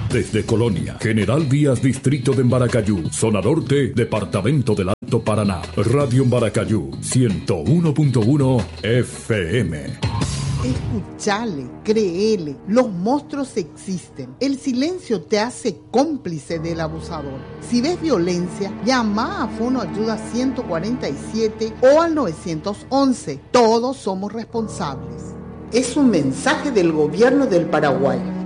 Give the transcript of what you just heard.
Desde Colonia, General Díaz, Distrito de Embaracayú, Zona Norte, Departamento del Alto Paraná. Radio Embaracayú, 101.1 FM. Escuchale, créele, los monstruos existen. El silencio te hace cómplice del abusador. Si ves violencia, llama a Fono Ayuda 147 o al 911. Todos somos responsables. Es un mensaje del Gobierno del Paraguay.